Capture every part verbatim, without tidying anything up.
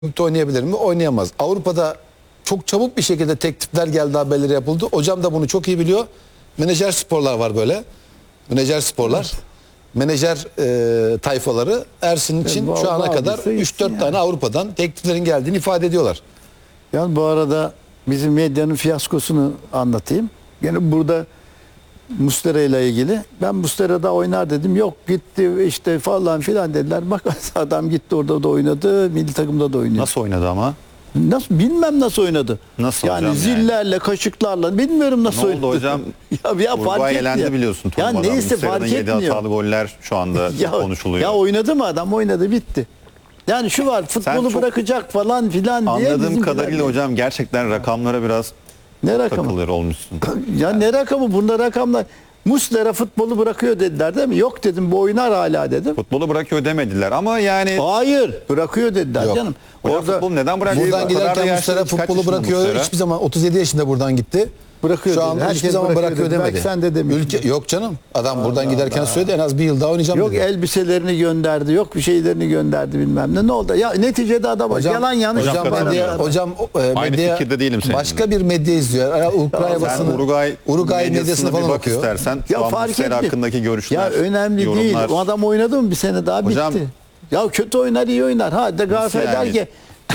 Ligde oynayabilir mi? Oynayamaz. Avrupa'da çok çabuk bir şekilde teklifler geldi, haberleri yapıldı. Hocam da bunu çok iyi biliyor. Menajer sporlar var böyle. Menajer sporlar. Evet. Menajer e, tayfaları Ersin için evet, şu ana kadar üç dört yani. tane Avrupa'dan tekliflerin geldiğini ifade ediyorlar. Yani bu arada bizim medyanın fiyaskosunu anlatayım. Yani burada Muslera ile ilgili. Ben Muslera'da oynar dedim. Yok gitti işte falan filan dediler. Bak adam gitti orada da oynadı. Milli takımda da oynuyor. Nasıl oynadı ama? Nasıl bilmem nasıl oynadı. Nasıl yani hocam zillerle, yani? kaşıklarla bilmiyorum nasıl oynadı. Ne oldu hocam? ya ya Uruguay elendi biliyorsun. Ya neyse fark etmiyor. yedi hatalı goller şu anda ya, konuşuluyor. Ya oynadı mı adam? Oynadı bitti. Yani şu var futbolu bırakacak falan filan diye. Anladığım kadarıyla hocam gerçekten rakamlara biraz ne rakamı? takılır olmuşsun. ya yani. Ne rakamı? Bunda rakamlar. Muslera futbolu bırakıyor dediler değil mi? Yok dedim, bu oynar hala dedim. Futbolu bırakıyor demediler ama yani. Hayır, bırakıyor dediler Yok. canım. Hocam orada futbolu neden bırakıyor? Buradan giderken Muslera futbolu bırakıyor. Muslera? Hiçbir zaman otuz yedi yaşında buradan gitti. Bırakıyor. Şu an hiçbir zaman bırakıyor demedi. Sen de Ülke yok canım. Adam Allah buradan giderken Allah. söyledi en az bir yıl daha oynayacağım yok, dedi. Yok elbiselerini gönderdi. Yok bir şeylerini gönderdi bilmem ne. Ne oldu? Ya neticede adam hocam, yalan yanlış. Hocam medya, hocam e, Aynı medya fikirde değilim seninle. Başka bir medya izliyor. Uruguay basını, Uruguay, Uruguay medyasını falan bak okuyor. istersen. Ya fark etti. Hakkındaki görüşler. Ya önemli yorumlar. Değil. O adam oynadı mı bir sene daha hocam, bitti. Ya kötü oynar iyi oynar. Ha de Galatasaray der ki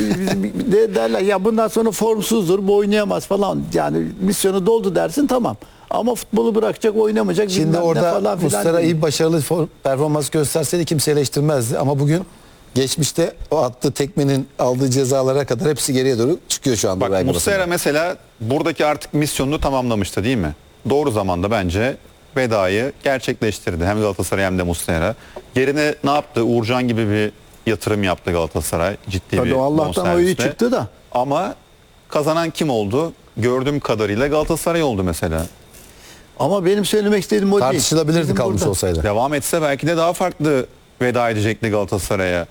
de derler ya bundan sonra formsuzdur, bu oynayamaz falan. Yani misyonu doldu dersin tamam. Ama futbolu bırakacak, oynamayacak. Şimdi orada Muslera iyi başarılı performans gösterseydi kimse eleştirmezdi. Ama bugün geçmişte o attığı tekmenin aldığı cezalara kadar hepsi geriye doğru çıkıyor şu anda. Bak Muslera mesela buradaki artık misyonunu tamamlamıştı değil mi? Doğru zamanda bence vedayı gerçekleştirdi. Hem Galatasaray hem de Muslera. Yerine ne yaptı? Uğurcan gibi bir yatırım yaptı Galatasaray. Ciddi Tabii bir Allah'tan o iyi çıktı da. Ama kazanan kim oldu? Gördüğüm kadarıyla Galatasaray oldu mesela. Ama benim söylemek istediğim o değil. Tartışılabilirdi kalmış burada olsaydı. Devam etse belki de daha farklı veda edecekti Galatasaray'a.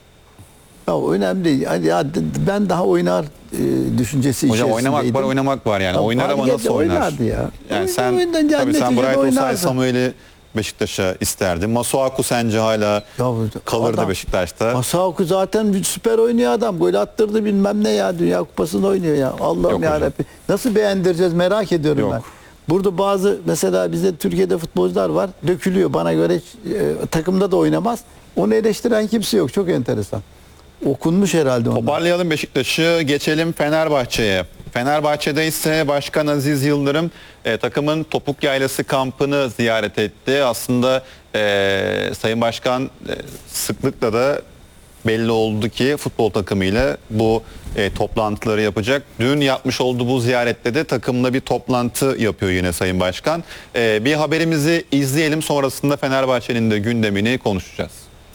Ya önemli değil. Yani ya ben daha oynar e, düşüncesi hocam oynamak var, oynamak var yani. Ya oynar ama nasıl oynar? Oynardı ya. Yani sen yani tabii sen Bright Osay Samuel'i Beşiktaş'a isterdin. Masuaku sence hala ya, kalırdı adam, Beşiktaş'ta. Masuaku zaten bir süper oynuyor adam. Gol attırdı bilmem ne ya. Dünya Kupası'nda oynuyor ya. Allah'ım yarabbim. Nasıl beğendireceğiz merak ediyorum Yok. ben. Burada bazı mesela bizde Türkiye'de futbolcular var. Dökülüyor. Bana göre e, takımda da oynamaz. Onu eleştiren kimse yok. Çok enteresan. Okunmuş herhalde onlar. Toparlayalım Beşiktaş'ı. Geçelim Fenerbahçe'ye. Fenerbahçe'de ise Başkan Aziz Yıldırım e, takımın Topuk Yaylası kampını ziyaret etti. Aslında e, Sayın Başkan e, sıklıkla da belli oldu ki futbol takımıyla bu e, toplantıları yapacak. Dün yapmış olduğu bu ziyarette de takımla bir toplantı yapıyor yine Sayın Başkan. E, bir haberimizi izleyelim, sonrasında Fenerbahçe'nin de gündemini konuşacağız.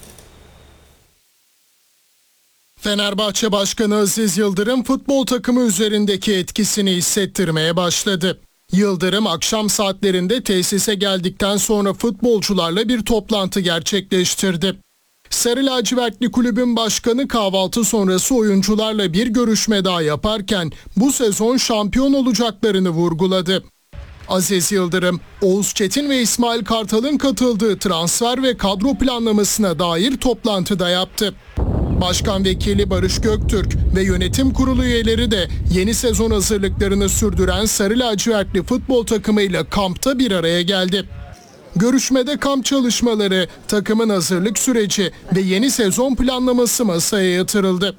Fenerbahçe Başkanı Aziz Yıldırım futbol takımı üzerindeki etkisini hissettirmeye başladı. Yıldırım akşam saatlerinde tesise geldikten sonra futbolcularla bir toplantı gerçekleştirdi. Sarı lacivertli kulübün başkanı kahvaltı sonrası oyuncularla bir görüşme daha yaparken bu sezon şampiyon olacaklarını vurguladı. Aziz Yıldırım, Oğuz Çetin ve İsmail Kartal'ın katıldığı transfer ve kadro planlamasına dair toplantıda yaptı. Başkan Vekili Barış Göktürk ve yönetim kurulu üyeleri de yeni sezon hazırlıklarını sürdüren Sarı lacivertli futbol takımıyla kampta bir araya geldi. Görüşmede kamp çalışmaları, takımın hazırlık süreci ve yeni sezon planlaması masaya yatırıldı.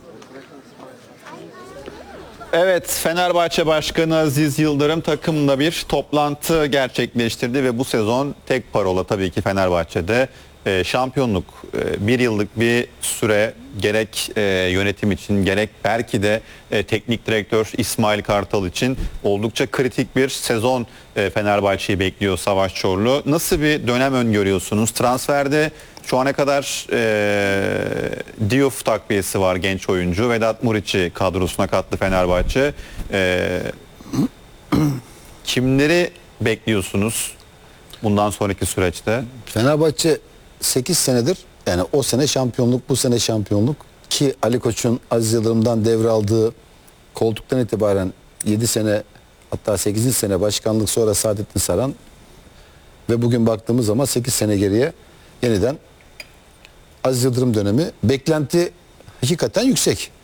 Evet, Fenerbahçe Başkanı Aziz Yıldırım takımla bir toplantı gerçekleştirdi ve bu sezon tek parola tabii ki Fenerbahçe'de e, şampiyonluk. E, bir yıllık bir süre gerek e, yönetim için gerek belki de e, teknik direktör İsmail Kartal için oldukça kritik bir sezon e, Fenerbahçe'yi bekliyor Savaş Çorlu. Nasıl bir dönem öngörüyorsunuz? Transferde şu ana kadar e, Diouf takviyesi var, genç oyuncu. Vedat Muriç'i kadrosuna kattı Fenerbahçe. E, kimleri bekliyorsunuz bundan sonraki süreçte? Fenerbahçe sekiz senedir, yani o sene şampiyonluk, bu sene şampiyonluk, ki Ali Koç'un Aziz Yıldırım'dan devraldığı koltuktan itibaren yedi sene, hatta sekizinci sene başkanlık, sonra Saadettin Saran ve bugün baktığımız zaman sekiz sene geriye yeniden Aziz Yıldırım dönemi. Beklenti hakikaten yüksek.